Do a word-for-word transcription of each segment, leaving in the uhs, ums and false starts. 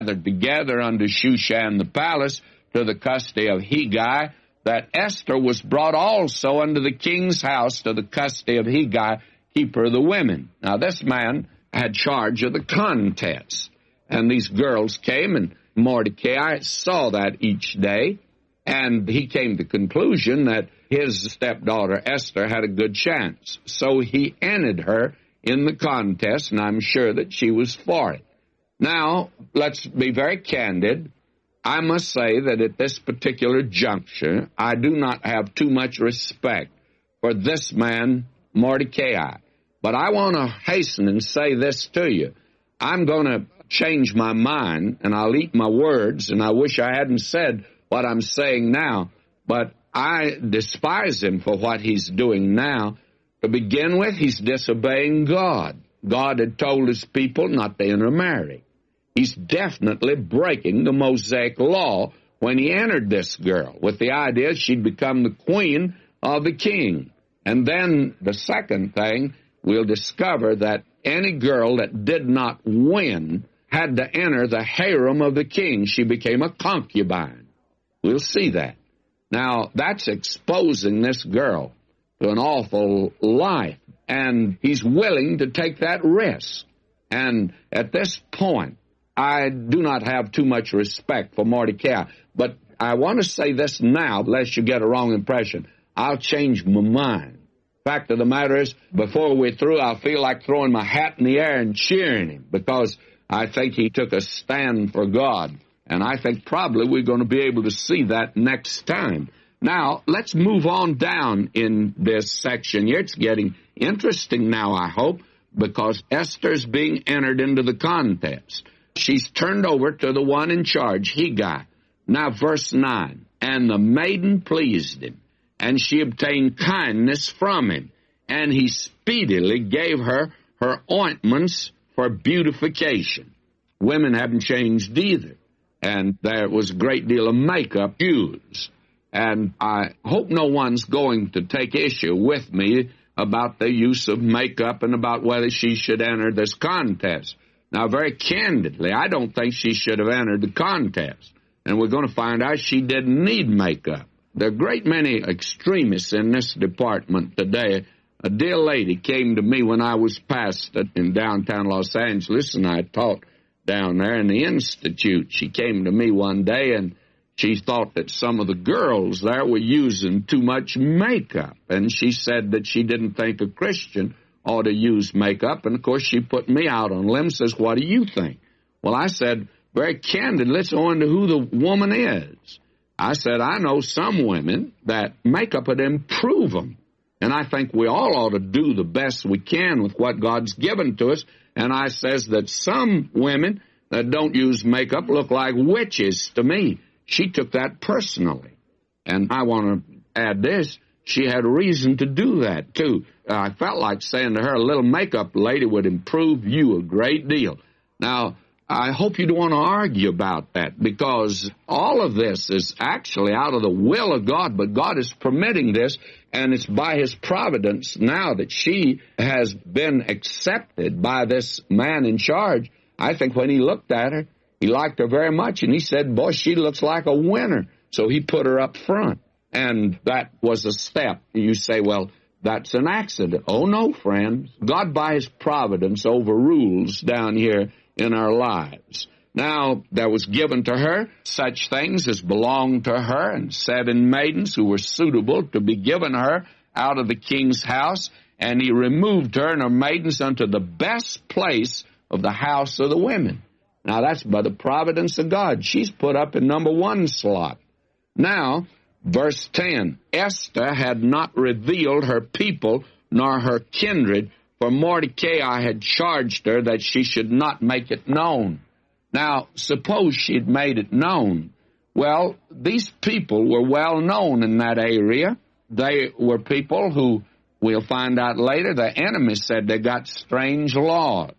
gathered together unto Shushan the palace to the custody of Hegai, that Esther was brought also unto the king's house to the custody of Hegai, keeper of the women. Now this man had charge of the contest, and these girls came, and Mordecai saw that each day, and he came to the conclusion that his stepdaughter Esther had a good chance. So he entered her in the contest, and I'm sure that she was for it. Now, let's be very candid. I must say that at this particular juncture, I do not have too much respect for this man, Mordecai. But I want to hasten and say this to you. I'm going to change my mind, and I'll eat my words, and I wish I hadn't said what I'm saying now, but I despise him for what he's doing now. To begin with, he's disobeying God. God had told his people not to intermarry. He's definitely breaking the Mosaic law when he entered this girl, with the idea she'd become the queen of the king. And then the second thing, we'll discover that any girl that did not win had to enter the harem of the king. She became a concubine. We'll see that. Now, that's exposing this girl to an awful life, and he's willing to take that risk. And at this point, I do not have too much respect for Mordecai, but I want to say this now, lest you get a wrong impression. I'll change my mind. Fact of the matter is, before we're through, I'll feel like throwing my hat in the air and cheering him, because I think he took a stand for God. And I think probably we're going to be able to see that next time. Now, let's move on down in this section here. It's getting interesting now, I hope, because Esther's being entered into the contest. She's turned over to the one in charge, Hegai. Now, verse nine, and the maiden pleased him, and she obtained kindness from him, and he speedily gave her her ointments for beautification. Women haven't changed either. And there was a great deal of makeup used. And I hope no one's going to take issue with me about the use of makeup and about whether she should enter this contest. Now, very candidly, I don't think she should have entered the contest. And we're going to find out she didn't need makeup. There are a great many extremists in this department today. A dear lady came to me when I was pastor in downtown Los Angeles, and I taught down there in the Institute. She came to me one day, and she thought that some of the girls there were using too much makeup. And she said that she didn't think a Christian ought to use makeup. And, of course, she put me out on a limb, says, what do you think? Well, I said, very candid, let's go into who the woman is. I said, I know some women that makeup would improve them. And I think we all ought to do the best we can with what God's given to us. And I says that some women that don't use makeup look like witches to me. She took that personally. And I want to add this. She had reason to do that, too. I felt like saying to her, a little makeup lady would improve you a great deal. Now, I hope you don't want to argue about that, because all of this is actually out of the will of God, but God is permitting this, and it's by His providence now that she has been accepted by this man in charge. I think when he looked at her, he liked her very much, and he said, boy, she looks like a winner. So he put her up front, and that was a step. You say, well, that's an accident. Oh, no, friends. God, by His providence, overrules down here in our lives. Now, there was given to her such things as belonged to her, and seven maidens who were suitable to be given her out of the king's house, and he removed her and her maidens unto the best place of the house of the women. Now, that's by the providence of God. She's put up in number one slot. Now, verse ten, Esther had not revealed her people nor her kindred, for Mordecai had charged her that she should not make it known. Now, suppose she'd made it known. Well, these people were well known in that area. They were people who, we'll find out later, the enemy said they got strange laws.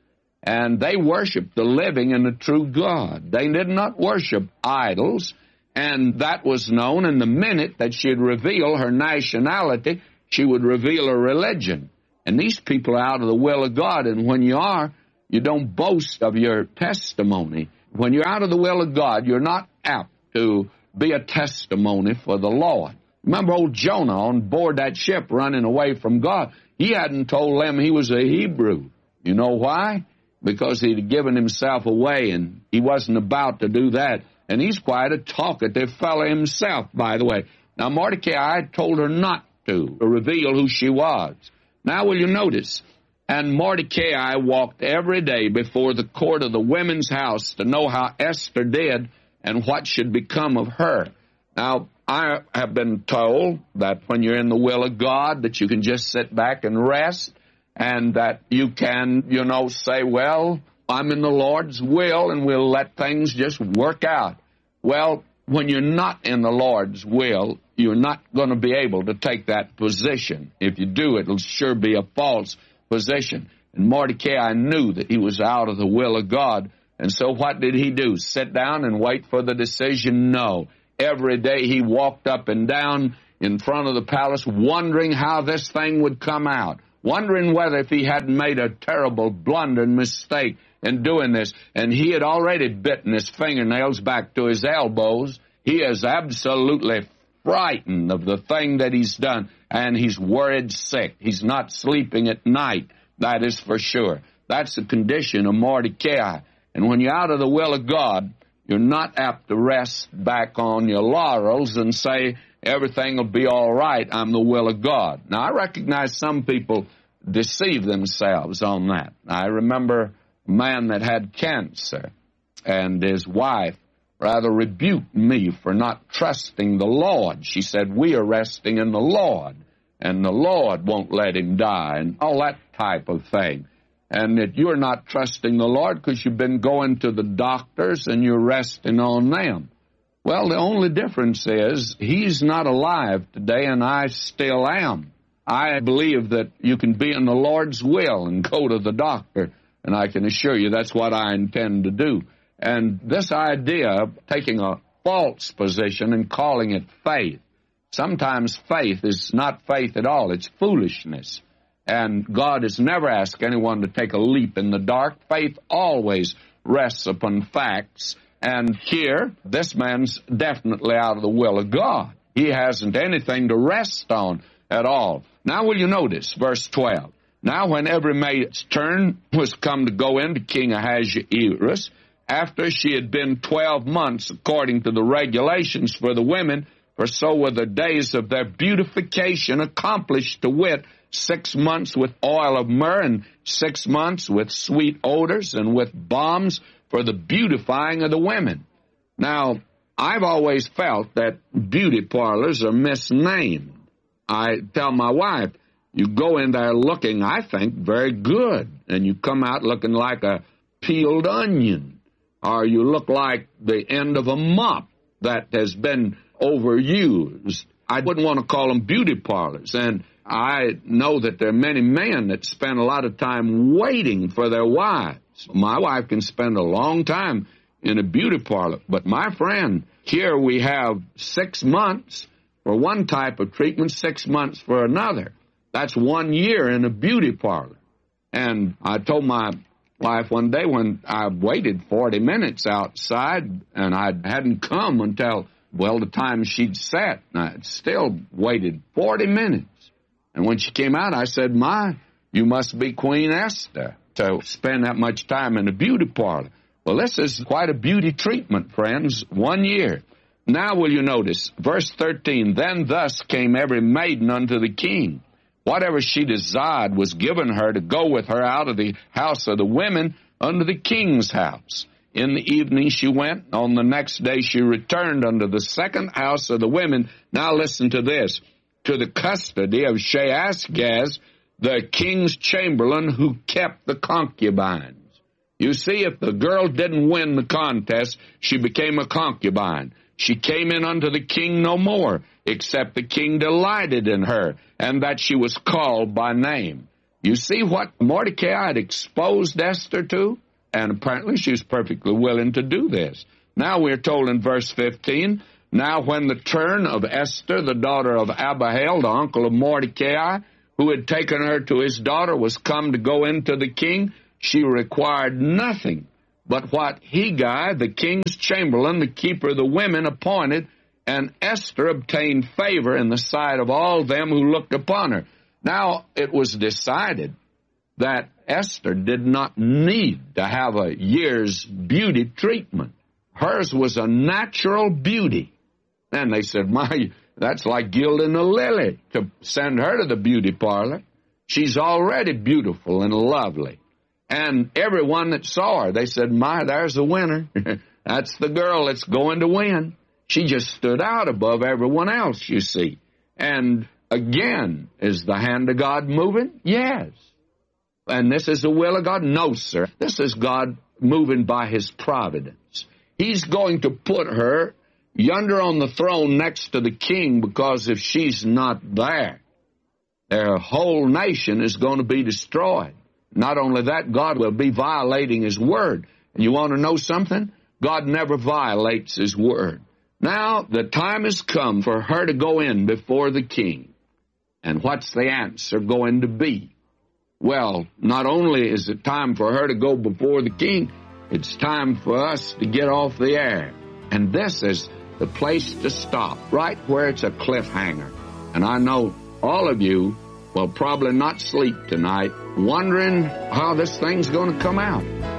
And they worshiped the living and the true God. They did not worship idols. And that was known. And the minute that she'd reveal her nationality, she would reveal her religion. And these people are out of the will of God. And when you are, you don't boast of your testimony. when you're out of the will of God, you're not apt to be a testimony for the Lord. Remember old Jonah on board that ship running away from God. He hadn't told them he was a Hebrew. You know why? Because he'd given himself away, and he wasn't about to do that. And he's quite a talkative fellow himself, by the way. Now, Mordecai told her not to reveal who she was. Now, will you notice? And Mordecai walked every day before the court of the women's house to know how Esther did and what should become of her. Now, I have been told that when you're in the will of God, that you can just sit back and rest, and that you can, you know, say, well, I'm in the Lord's will, and we'll let things just work out. Well, when you're not in the Lord's will, you're not going to be able to take that position. If you do, it'll sure be a false position. And Mordecai knew that he was out of the will of God. And so what did he do? Sit down and wait for the decision? No. Every day he walked up and down in front of the palace wondering how this thing would come out, wondering whether if he hadn't made a terrible blunder and mistake in doing this. And he had already bitten his fingernails back to his elbows. He is absolutely frightened of the thing that he's done, and he's worried sick. He's not sleeping at night, that is for sure. That's the condition of Mordecai. And when you're out of the will of God, you're not apt to rest back on your laurels and say, everything will be all right, I'm the will of God. Now, I recognize some people deceive themselves on that. I remember a man that had cancer, and his wife rather rebuked me for not trusting the Lord. She said, we are resting in the Lord, and the Lord won't let him die, and all that type of thing. And that you're not trusting the Lord because you've been going to the doctors and you're resting on them. Well, the only difference is he's not alive today, and I still am. I believe that you can be in the Lord's will and go to the doctor, and I can assure you that's what I intend to do. And this idea of taking a false position and calling it faith, sometimes faith is not faith at all, it's foolishness. And God has never asked anyone to take a leap in the dark. Faith always rests upon facts. And here, this man's definitely out of the will of God. He hasn't anything to rest on at all. Now will you notice, verse twelve. Now when every maid's turn was come to go in to King Ahasuerus, after she had been twelve months according to the regulations for the women, for so were the days of their beautification accomplished, to wit, six months with oil of myrrh, and six months with sweet odors, and with balms for the beautifying of the women. Now, I've always felt that beauty parlors are misnamed. I tell my wife, you go in there looking, I think, very good, and you come out looking like a peeled onion, or you look like the end of a mop that has been overused. I wouldn't want to call them beauty parlors, and I know that there are many men that spend a lot of time waiting for their wives. My wife can spend a long time in a beauty parlor. But my friend, here we have six months for one type of treatment, six months for another. That's one year in a beauty parlor. And I told my wife one day when I waited forty minutes outside, and I hadn't come until, well, the time she'd set, and I still waited forty minutes. And when she came out, I said, "My, you must be Queen Esther to spend that much time in a beauty parlor." Well, this is quite a beauty treatment, friends, one year. Now will you notice, verse thirteen, then thus came every maiden unto the king. Whatever she desired was given her to go with her out of the house of the women unto the king's house. In the evening she went, on the next day she returned unto the second house of the women. Now listen to this. To the custody of Shaashgaz, the king's chamberlain, who kept the concubines. You see, if the girl didn't win the contest, she became a concubine. She came in unto the king no more, except the king delighted in her, and that she was called by name. You see what Mordecai had exposed Esther to? And apparently she was perfectly willing to do this. Now we're told in verse fifteen, now when the turn of Esther, the daughter of Abihail, the uncle of Mordecai, who had taken her to his daughter, was come to go into the king, she required nothing, but what Hegai, the king's chamberlain, the keeper of the women, appointed, and Esther obtained favor in the sight of all them who looked upon her. Now it was decided that Esther did not need to have a year's beauty treatment. Hers was a natural beauty. And they said, my, that's like gilding a lily to send her to the beauty parlor. She's already beautiful and lovely. And everyone that saw her, they said, my, there's the winner. That's the girl that's going to win. She just stood out above everyone else, you see. And again, is the hand of God moving? Yes. And this is the will of God? No, sir. This is God moving by His providence. He's going to put her yonder on the throne next to the king, because if she's not there, their whole nation is going to be destroyed. Not only that, God will be violating His word. And you want to know something? God never violates His word. Now, the time has come for her to go in before the king. And what's the answer going to be? Well, not only is it time for her to go before the king, it's time for us to get off the air. And this is the place to stop, right where it's a cliffhanger. And I know all of you will probably not sleep tonight, wondering how this thing's going to come out.